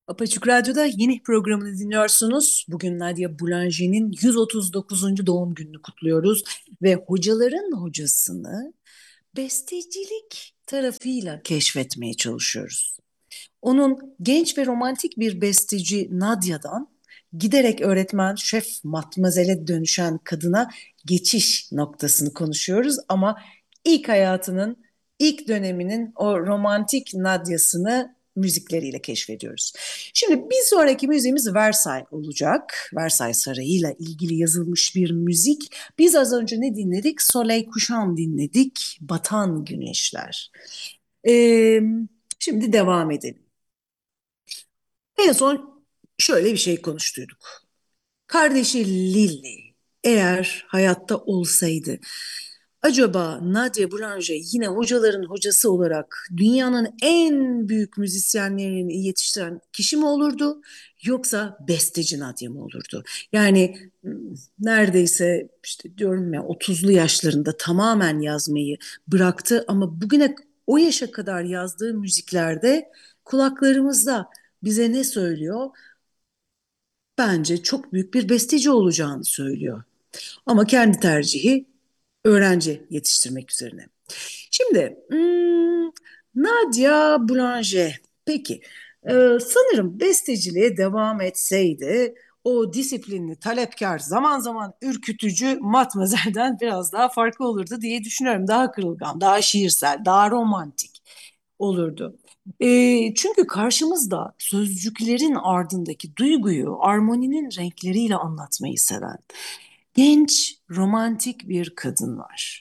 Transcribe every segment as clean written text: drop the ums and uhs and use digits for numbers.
Apaçık Radyo'da yeni programını dinliyorsunuz. Bugün Nadia Boulanger'in 139. doğum gününü kutluyoruz ve hocaların hocasını bestecilik tarafıyla keşfetmeye çalışıyoruz. Onun genç ve romantik bir besteci Nadia'dan giderek öğretmen, şef, matmazele dönüşen kadına geçiş noktasını konuşuyoruz ama ilk hayatının, ilk döneminin o romantik Nadia'sını müzikleriyle keşfediyoruz. Şimdi bir sonraki müziğimiz Versailles olacak. Versailles Sarayı ile ilgili yazılmış bir müzik. Biz az önce ne dinledik? Soleil Couchant dinledik. Batan Güneşler. Ee, Şimdi devam edelim. En son şöyle bir şey konuştuyduk. Kardeşi Lily eğer hayatta olsaydı acaba Nadia Boulanger yine hocaların hocası olarak dünyanın en büyük müzisyenlerini yetiştiren kişi mi olurdu yoksa besteci Nadia mı olurdu? Yani neredeyse işte diyorum ya 30'lu yaşlarında tamamen yazmayı bıraktı ama bugüne o yaşa kadar yazdığı müziklerde kulaklarımızda bize ne söylüyor? Bence çok büyük bir besteci olacağını söylüyor. Ama kendi tercihi öğrenci yetiştirmek üzerine. Şimdi Nadia Boulanger. Peki sanırım besteciliğe devam etseydi o disiplinli, talepkar, zaman zaman ürkütücü Matmazel'den biraz daha farklı olurdu diye düşünüyorum. Daha kırılgan, daha şiirsel, daha romantik olurdu. Çünkü karşımızda sözcüklerin ardındaki duyguyu armoninin renkleriyle anlatmayı seven genç, romantik bir kadın var.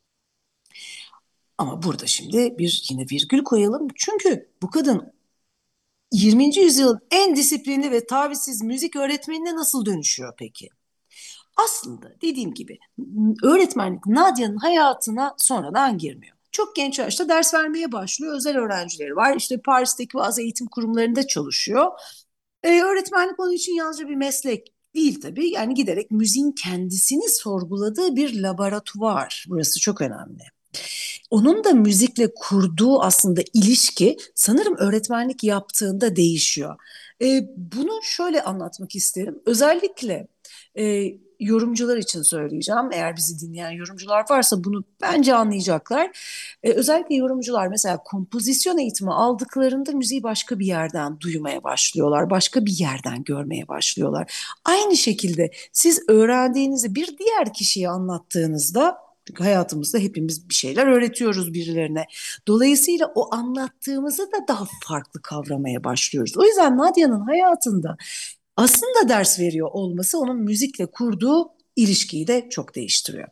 Ama burada şimdi bir yine virgül koyalım. Çünkü bu kadın 20. yüzyılın en disiplinli ve tavizsiz müzik öğretmenine nasıl dönüşüyor peki? Aslında dediğim gibi öğretmenlik Nadia'nın hayatına sonradan girmiyor. Çok genç yaşta ders vermeye başlıyor. Özel öğrencileri var. İşte Paris'teki bazı eğitim kurumlarında çalışıyor. Öğretmenlik onun için yalnızca bir meslek değil tabii. Yani giderek müziğin kendisini sorguladığı bir laboratuvar. Burası çok önemli. Onun da müzikle kurduğu aslında ilişki sanırım öğretmenlik yaptığında değişiyor. Bunu şöyle anlatmak isterim. Özellikle yorumcular için söyleyeceğim. Eğer bizi dinleyen yorumcular varsa bunu bence anlayacaklar. Özellikle yorumcular mesela kompozisyon eğitimi aldıklarında müziği başka bir yerden duymaya başlıyorlar. Başka bir yerden görmeye başlıyorlar. Aynı şekilde siz öğrendiğinizi bir diğer kişiye anlattığınızda hayatımızda hepimiz bir şeyler öğretiyoruz birilerine. Dolayısıyla o anlattığımızı da daha farklı kavramaya başlıyoruz. O yüzden Nadia'nın hayatında aslında ders veriyor olması onun müzikle kurduğu ilişkiyi de çok değiştiriyor.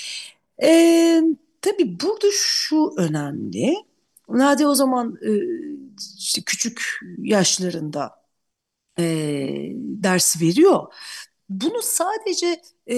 Tabii burada şu önemli. Nadia o zaman işte küçük yaşlarında e, ders veriyor. Bunu sadece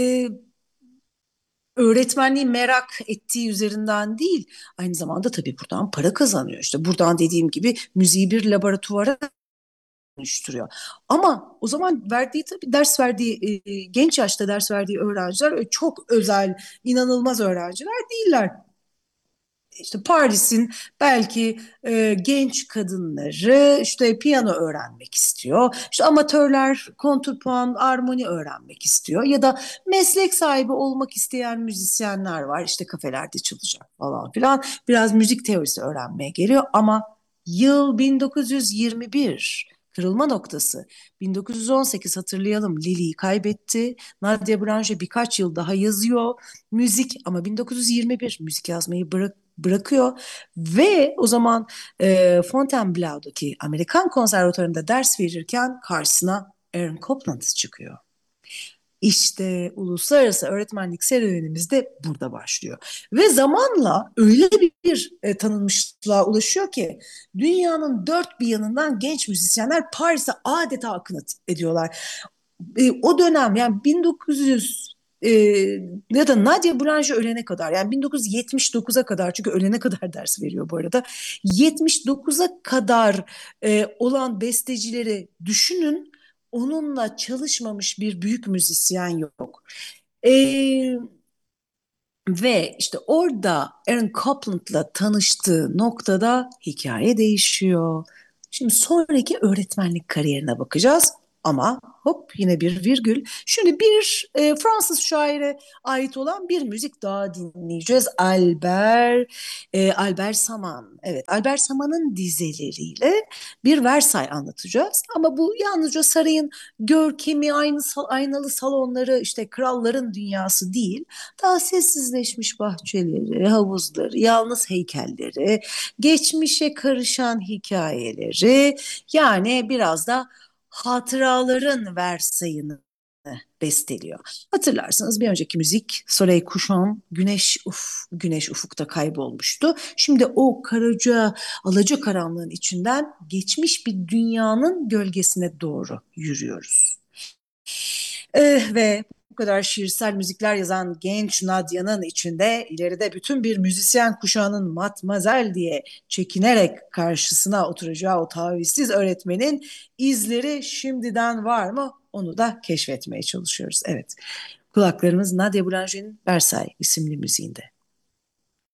öğretmenliği merak ettiği üzerinden değil, aynı zamanda tabii buradan para kazanıyor. İşte buradan dediğim gibi müziği bir laboratuvara dönüştürüyor. Ama o zaman verdiği tabii ders verdiği genç yaşta ders verdiği öğrenciler çok özel, inanılmaz öğrenciler değiller. İşte Paris'in belki genç kadınları işte piyano öğrenmek istiyor. İşte amatörler kontrpuan, armoni öğrenmek istiyor. Ya da meslek sahibi olmak isteyen müzisyenler var. İşte kafelerde çalacak falan filan. Biraz müzik teorisi öğrenmeye geliyor ama yıl 1921. Kırılma noktası. 1918 hatırlayalım Lily'yi kaybetti. Nadia Boulanger birkaç yıl daha yazıyor müzik ama 1921 müzik yazmayı bırakıyor ve o zaman Fontainebleau'daki Amerikan Konservatuvarı'nda ders verirken karşısına Aaron Copland çıkıyor. İşte uluslararası öğretmenlik serüvenimiz de burada başlıyor. Ve zamanla öyle bir tanınmışlığa ulaşıyor ki dünyanın dört bir yanından genç müzisyenler Paris'e adeta akın ediyorlar. O dönem yani 1900 e, ya da Nadia Boulanger ölene kadar yani 1979'a kadar çünkü ölene kadar ders veriyor bu arada 79'a kadar olan bestecileri düşünün onunla çalışmamış bir büyük müzisyen yok. E, Ve işte orada Aaron Copland'la tanıştığı noktada hikaye değişiyor. Şimdi sonraki öğretmenlik kariyerine bakacağız. Ama hop yine bir virgül. Şimdi bir Fransız şaire ait olan bir müzik daha dinleyeceğiz. Albert Saman. Evet, Albert Saman'ın dizeleriyle bir Versay anlatacağız. Ama bu yalnızca sarayın görkemi, aynalı salonları, işte kralların dünyası değil. Daha sessizleşmiş bahçeleri, havuzları, yalnız heykelleri, geçmişe karışan hikayeleri, yani biraz da hatıraların Versayını besteliyor. Hatırlarsınız bir önceki müzik Soleil Couchant, güneş ufukta kaybolmuştu. Şimdi o alacakaranlığın içinden geçmiş bir dünyanın gölgesine doğru yürüyoruz. Ve bu kadar şiirsel müzikler yazan genç Nadia'nın içinde ileride bütün bir müzisyen kuşağının matmazel diye çekinerek karşısına oturacağı o tavizsiz öğretmenin izleri şimdiden var mı? Onu da keşfetmeye çalışıyoruz. Evet. Kulaklarımız Nadia Boulanger'in Versailles isimli müziğinde.